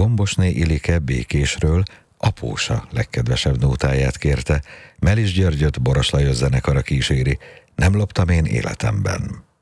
Gombosné Ilike Békésről Apósa legkedvesebb nótáját kérte. Melis Györgyöt Boros Lajos zenekara kíséri. Nem loptam én életemben.